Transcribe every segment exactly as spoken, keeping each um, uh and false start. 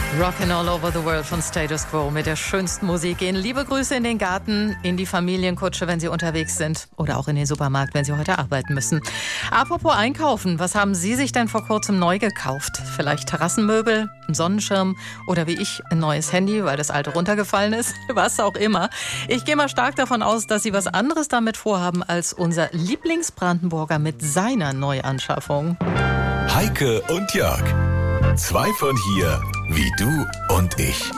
Rockin' all over the world von Status Quo mit der schönsten Musik. Gehen liebe Grüße in den Garten, in die Familienkutsche, wenn Sie unterwegs sind oder auch in den Supermarkt, wenn Sie heute arbeiten müssen. Apropos Einkaufen, was haben Sie sich denn vor kurzem neu gekauft? Vielleicht Terrassenmöbel, einen Sonnenschirm oder wie ich ein neues Handy, weil das alte runtergefallen ist? Was auch immer. Ich gehe mal stark davon aus, dass Sie was anderes damit vorhaben als unser Lieblingsbrandenburger mit seiner Neuanschaffung. Heike und Jörg. Zwei von hier, wie du und ich.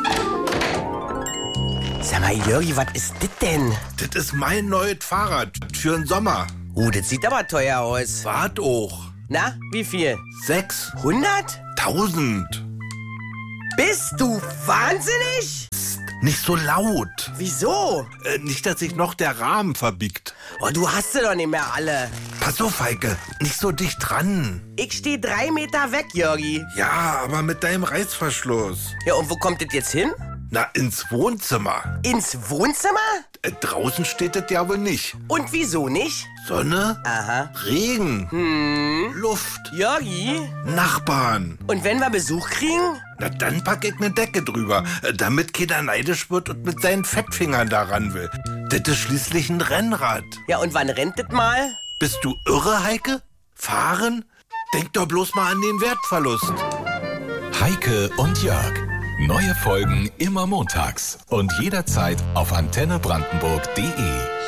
Sag mal, Jörgi, was ist das denn? Das ist mein neues Fahrrad für den Sommer. Uh, das sieht aber teuer aus. Wart auch. Na, wie viel? Sechs. Hundert? Tausend. Bist du wahnsinnig? Psst, nicht so laut. Wieso? Äh, nicht, dass sich noch der Rahmen verbiegt. Oh, du hast sie doch nicht mehr alle. Pass auf, Heike, nicht so dicht dran. Ich stehe drei Meter weg, Jörgi. Ja, aber mit deinem Reißverschluss. Ja, und wo kommt das jetzt hin? Na, ins Wohnzimmer. Ins Wohnzimmer? Äh, draußen steht das ja wohl nicht. Und wieso nicht? Sonne, Aha. Regen, Hm. Luft, Jörgi? Nachbarn. Und wenn wir Besuch kriegen? Na, dann pack ich eine Decke drüber, äh, damit keiner neidisch wird und mit seinen Fettfingern daran will. Das ist schließlich ein Rennrad. Ja, und wann rennt das mal? Bist du irre, Heike? Fahren? Denk doch bloß mal an den Wertverlust. Heike und Jörg. Neue Folgen immer montags und jederzeit auf antenne brandenburg punkt de.